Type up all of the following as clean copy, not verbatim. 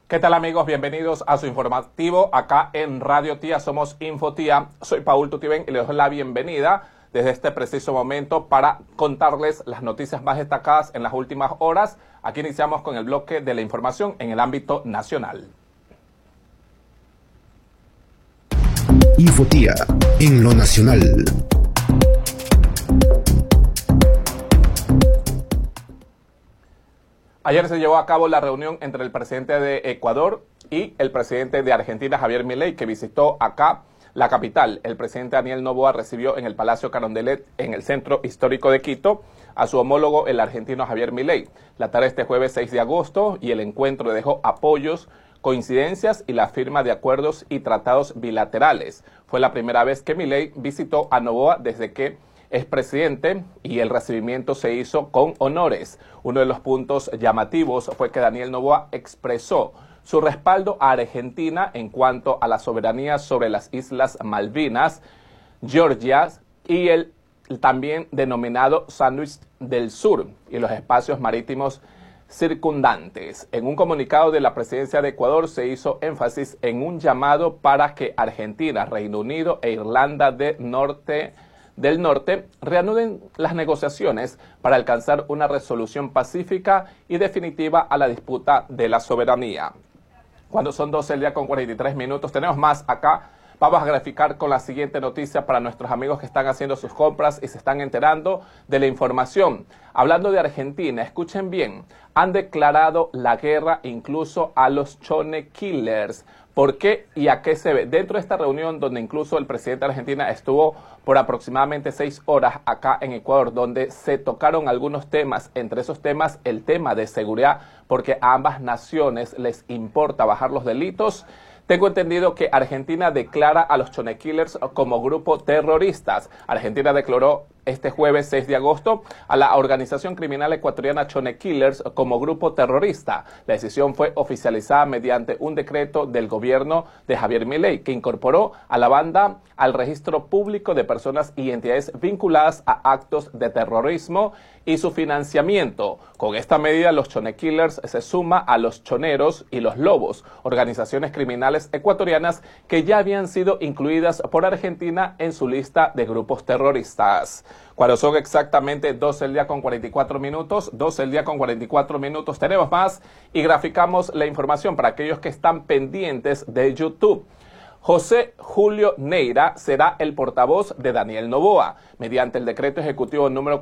¿Qué tal, amigos? Bienvenidos a su informativo acá en Radio Tía. Somos Infotía. Soy Paul Tutibén y les doy la bienvenida desde este preciso momento para contarles las noticias más destacadas en las últimas horas. Aquí iniciamos con el bloque de la información en el ámbito nacional. Infotía en lo nacional. Ayer se llevó a cabo la reunión entre el presidente de Ecuador y el presidente de Argentina, Javier Milei, que visitó acá la capital. El presidente Daniel Noboa recibió en el Palacio Carondelet, en el centro histórico de Quito, a su homólogo, el argentino Javier Milei. La tarde de este jueves 6 de agosto y el encuentro dejó apoyos, coincidencias y la firma de acuerdos y tratados bilaterales. Fue la primera vez que Milei visitó a Noboa desde que es presidente y el recibimiento se hizo con honores. Uno de los puntos llamativos fue que Daniel Noboa expresó su respaldo a Argentina en cuanto a la soberanía sobre las Islas Malvinas, Georgia y el también denominado Sándwich del Sur y los espacios marítimos circundantes. En un comunicado de la presidencia de Ecuador se hizo énfasis en un llamado para que Argentina, Reino Unido e Irlanda del Norte reanuden las negociaciones para alcanzar una resolución pacífica y definitiva a la disputa de la soberanía. Cuando son 12 del día con 43 minutos, tenemos más acá. Vamos a graficar con la siguiente noticia para nuestros amigos que están haciendo sus compras y se están enterando de la información. Hablando de Argentina, escuchen bien, han declarado la guerra incluso a los Chone Killers. ¿Por qué y a qué se ve? Dentro de esta reunión donde incluso el presidente de Argentina estuvo por aproximadamente 6 horas acá en Ecuador, donde se tocaron algunos temas, entre esos temas el tema de seguridad, porque a ambas naciones les importa bajar los delitos. Tengo entendido que Argentina declara a los Chone Killers como grupo terroristas. Argentina declaró este jueves 6 de agosto a la organización criminal ecuatoriana Chone Killers como grupo terrorista. La decisión fue oficializada mediante un decreto del gobierno de Javier Milei que incorporó a la banda al registro público de personas y entidades vinculadas a actos de terrorismo y su financiamiento. Con esta medida, los Chone Killers se suma a los Choneros y los Lobos, organizaciones criminales ecuatorianas que ya habían sido incluidas por Argentina en su lista de grupos terroristas. Cuando son exactamente 12 del día con 44 minutos, 12 del día con 44 minutos, tenemos más y graficamos la información para aquellos que están pendientes de YouTube. José Julio Neira será el portavoz de Daniel Noboa. Mediante el decreto ejecutivo número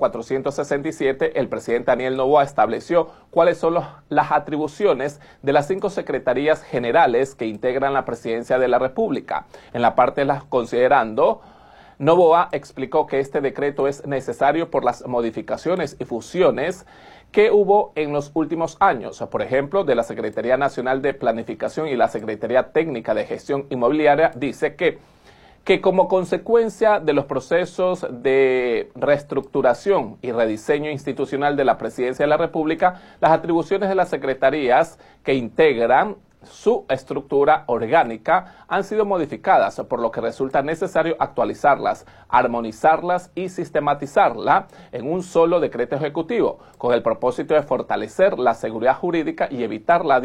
467, el presidente Daniel Noboa estableció cuáles son las atribuciones de las 5 secretarías generales que integran la presidencia de la República. En la parte de las considerando, Noboa explicó que este decreto es necesario por las modificaciones y fusiones que hubo en los últimos años, por ejemplo, de la Secretaría Nacional de Planificación y la Secretaría Técnica de Gestión Inmobiliaria. Dice que como consecuencia de los procesos de reestructuración y rediseño institucional de la Presidencia de la República, las atribuciones de las secretarías que integran su estructura orgánica han sido modificadas, por lo que resulta necesario actualizarlas, armonizarlas y sistematizarla en un solo decreto ejecutivo, con el propósito de fortalecer la seguridad jurídica y evitar la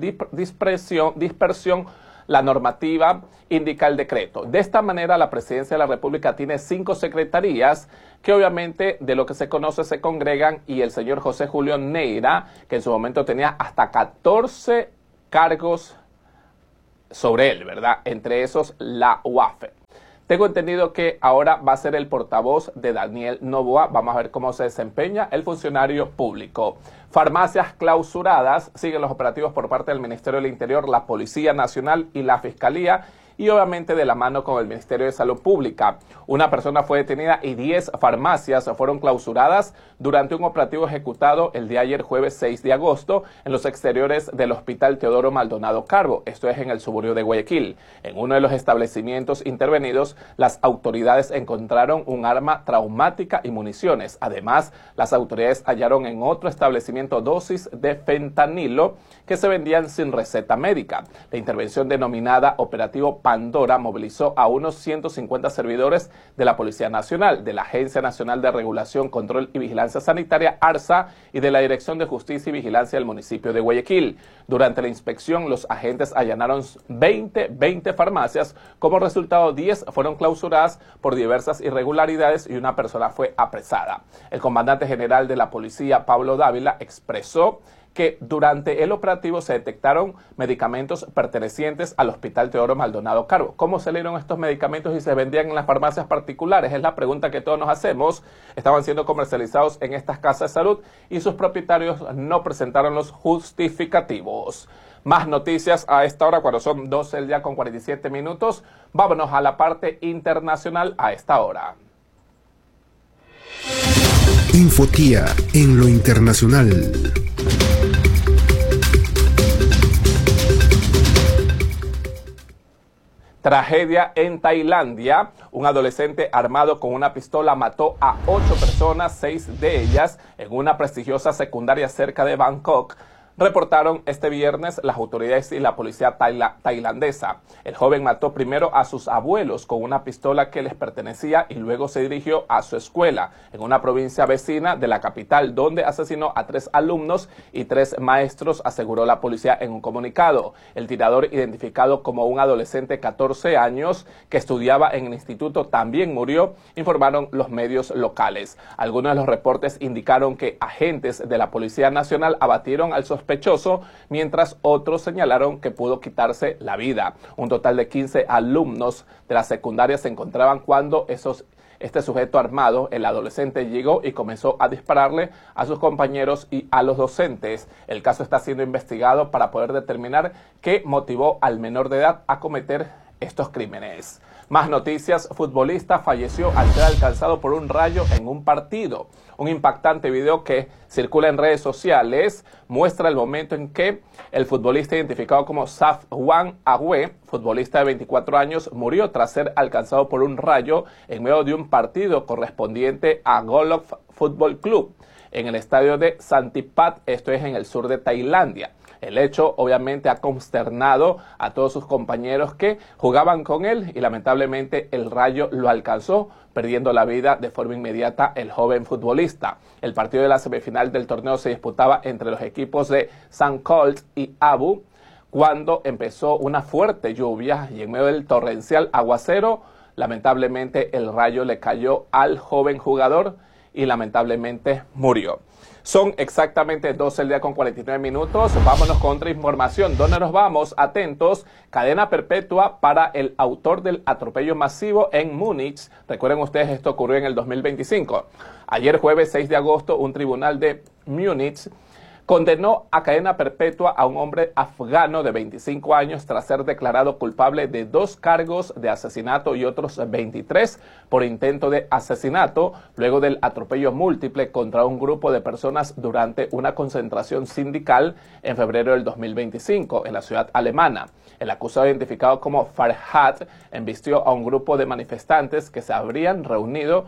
dispersión. La normativa indica el decreto. De esta manera, la Presidencia de la República tiene 5 secretarías que obviamente de lo que se conoce se congregan, y el señor José Julio Neira, que en su momento tenía hasta 14 cargos sobre él, ¿verdad? Entre esos la UAFE. Tengo entendido que ahora va a ser el portavoz de Daniel Noboa. Vamos a ver cómo se desempeña el funcionario público. Farmacias clausuradas. Siguen los operativos por parte del Ministerio del Interior, la Policía Nacional y la Fiscalía, y obviamente de la mano con el Ministerio de Salud Pública. Una persona fue detenida y 10 farmacias fueron clausuradas durante un operativo ejecutado el día ayer jueves 6 de agosto en los exteriores del Hospital Teodoro Maldonado Carbo, esto es en el suburbio de Guayaquil. En uno de los establecimientos intervenidos, las autoridades encontraron un arma traumática y municiones. Además, las autoridades hallaron en otro establecimiento dosis de fentanilo que se vendían sin receta médica. La intervención denominada Operativo Pandora movilizó a unos 150 servidores de la Policía Nacional, de la Agencia Nacional de Regulación, Control y Vigilancia Sanitaria, ARSA, y de la Dirección de Justicia y Vigilancia del municipio de Guayaquil. Durante la inspección, los agentes allanaron 20 farmacias. Como resultado, 10 fueron clausuradas por diversas irregularidades y una persona fue apresada. El comandante general de la policía, Pablo Dávila, expresó que durante el operativo se detectaron medicamentos pertenecientes al Hospital Teodoro Maldonado Carbo. ¿Cómo salieron estos medicamentos y se vendían en las farmacias particulares? Es la pregunta que todos nos hacemos. Estaban siendo comercializados en estas casas de salud y sus propietarios no presentaron los justificativos. Más noticias a esta hora, cuando son 12 del día con 47 minutos. Vámonos a la parte internacional a esta hora. Infotía en lo internacional. Tragedia en Tailandia. Un adolescente armado con una pistola mató a 8 personas, 6 de ellas en una prestigiosa secundaria cerca de Bangkok, reportaron este viernes las autoridades y la policía tailandesa. El joven mató primero a sus abuelos con una pistola que les pertenecía y luego se dirigió a su escuela en una provincia vecina de la capital, donde asesinó a 3 alumnos y 3 maestros, aseguró la policía en un comunicado. El tirador, identificado como un adolescente de 14 años que estudiaba en el instituto, también murió, informaron los medios locales. Algunos de los reportes indicaron que agentes de la Policía Nacional abatieron al sospechoso, mientras otros señalaron que pudo quitarse la vida. Un total de 15 alumnos de la secundaria se encontraban cuando este sujeto armado, el adolescente, llegó y comenzó a dispararle a sus compañeros y a los docentes. El caso está siendo investigado para poder determinar qué motivó al menor de edad a cometer estos crímenes. Más noticias. Futbolista falleció al ser alcanzado por un rayo en un partido. Un impactante video que circula en redes sociales muestra el momento en que el futbolista identificado como Safwan Agüe, futbolista de 24 años, murió tras ser alcanzado por un rayo en medio de un partido correspondiente a Golok Football Club en el estadio de Santipat, esto es en el sur de Tailandia. El hecho obviamente ha consternado a todos sus compañeros que jugaban con él y lamentablemente el rayo lo alcanzó, perdiendo la vida de forma inmediata el joven futbolista. El partido de la semifinal del torneo se disputaba entre los equipos de St. Colt y Abu cuando empezó una fuerte lluvia y en medio del torrencial aguacero, lamentablemente el rayo le cayó al joven jugador y lamentablemente murió. Son exactamente 12 del día con 49 minutos. Vámonos con otra información. ¿Dónde nos vamos? Atentos. Cadena perpetua para el autor del atropello masivo en Múnich. Recuerden ustedes, esto ocurrió en el 2025. Ayer jueves 6 de agosto, un tribunal de Múnich condenó a cadena perpetua a un hombre afgano de 25 años tras ser declarado culpable de 2 cargos de asesinato y otros 23 por intento de asesinato, luego del atropello múltiple contra un grupo de personas durante una concentración sindical en febrero del 2025 en la ciudad alemana. El acusado, identificado como Farhad, embistió a un grupo de manifestantes que se habrían reunido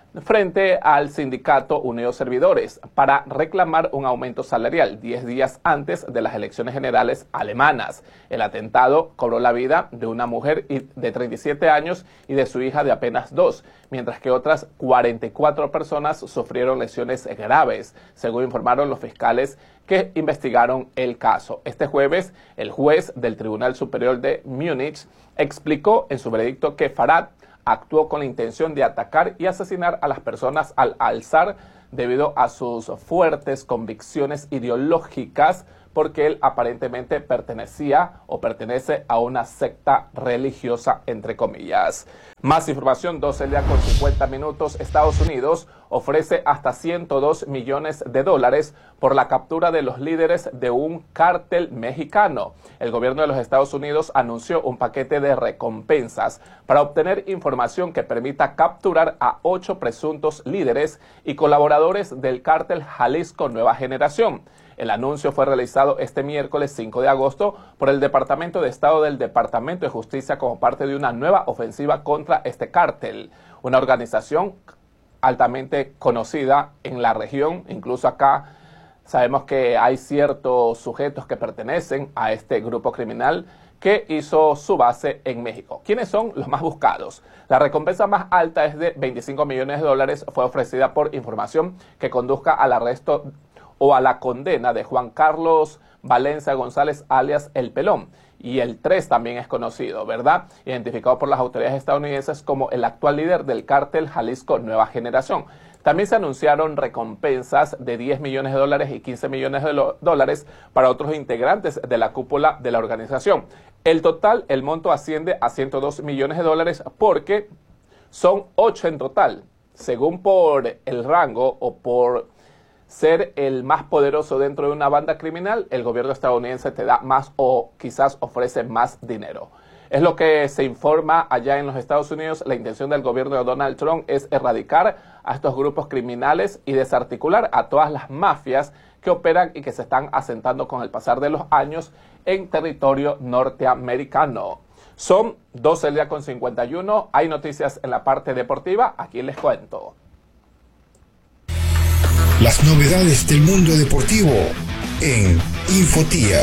frente al sindicato Unidos Servidores para reclamar un aumento salarial 10 días antes de las elecciones generales alemanas. El atentado cobró la vida de una mujer de 37 años y de su hija de apenas 2, mientras que otras 44 personas sufrieron lesiones graves, según informaron los fiscales que investigaron el caso. Este jueves, el juez del Tribunal Superior de Múnich explicó en su veredicto que Farhad actuó con la intención de atacar y asesinar a las personas al alzar debido a sus fuertes convicciones ideológicas, porque él aparentemente pertenecía o pertenece a una secta religiosa, entre comillas. Más información, 12 del día con 50 minutos. Estados Unidos ofrece hasta $102 millones por la captura de los líderes de un cártel mexicano. El gobierno de los Estados Unidos anunció un paquete de recompensas para obtener información que permita capturar a 8 presuntos líderes y colaboradores del cártel Jalisco Nueva Generación. El anuncio fue realizado este miércoles 5 de agosto por el Departamento de Estado del Departamento de Justicia como parte de una nueva ofensiva contra este cártel, una organización altamente conocida en la región. Incluso acá sabemos que hay ciertos sujetos que pertenecen a este grupo criminal que hizo su base en México. ¿Quiénes son los más buscados? La recompensa más alta es de $25 millones, fue ofrecida por información que conduzca al arresto o a la condena de Juan Carlos Valencia González, alias El Pelón. Y el 3 también es conocido, ¿verdad? Identificado por las autoridades estadounidenses como el actual líder del cártel Jalisco Nueva Generación. También se anunciaron recompensas de $10 millones y $15 millones para otros integrantes de la cúpula de la organización. El total, el monto asciende a $102 millones porque son 8 en total. Según por el rango o por ser el más poderoso dentro de una banda criminal, el gobierno estadounidense te da más o quizás ofrece más dinero. Es lo que se informa allá en los Estados Unidos. La intención del gobierno de Donald Trump es erradicar a estos grupos criminales y desarticular a todas las mafias que operan y que se están asentando con el pasar de los años en territorio norteamericano. Son 12:51. Hay noticias en la parte deportiva. Aquí les cuento. Las novedades del mundo deportivo en Infotía.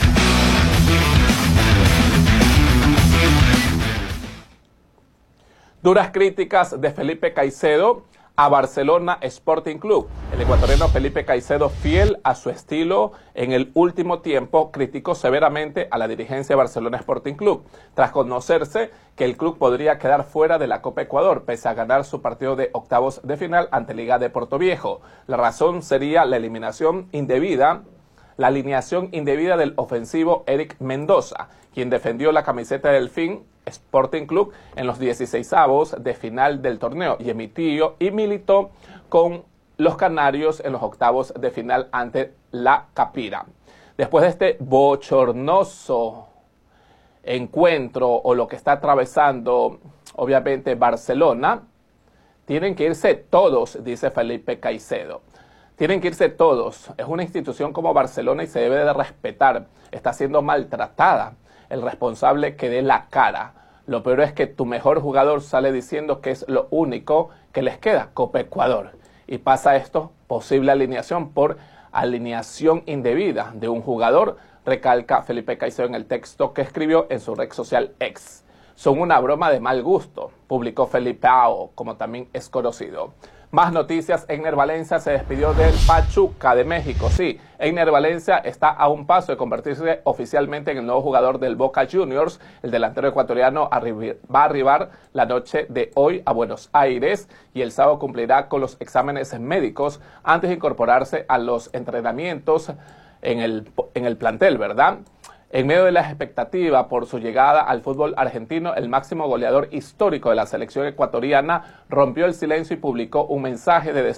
Duras críticas de Felipe Caicedo a Barcelona Sporting Club. El ecuatoriano Felipe Caicedo, fiel a su estilo en el último tiempo, criticó severamente a la dirigencia de Barcelona Sporting Club, tras conocerse que el club podría quedar fuera de la Copa Ecuador, pese a ganar su partido de octavos de final ante Liga de Portoviejo. La razón sería la alineación indebida del ofensivo Eric Mendoza, quien defendió la camiseta del Delfín Sporting Club en los 16avos de final del torneo y militó con los canarios en los octavos de final ante la Capira. Después de este bochornoso encuentro o lo que está atravesando obviamente Barcelona, tienen que irse todos, dice Felipe Caicedo. Tienen que irse todos. Es una institución como Barcelona y se debe de respetar. Está siendo maltratada. El responsable que dé la cara. Lo peor es que tu mejor jugador sale diciendo que es lo único que les queda, Copa Ecuador. Y pasa esto, posible alineación por alineación indebida de un jugador, recalca Felipe Caicedo en el texto que escribió en su red social X. Son una broma de mal gusto, publicó Felipao, como también es conocido. Más noticias. Einer Valencia se despidió del Pachuca de México. Sí, Einer Valencia está a un paso de convertirse oficialmente en el nuevo jugador del Boca Juniors. El delantero ecuatoriano va a arribar la noche de hoy a Buenos Aires y el sábado cumplirá con los exámenes médicos antes de incorporarse a los entrenamientos en el plantel, ¿verdad? En medio de la expectativa por su llegada al fútbol argentino, el máximo goleador histórico de la selección ecuatoriana rompió el silencio y publicó un mensaje de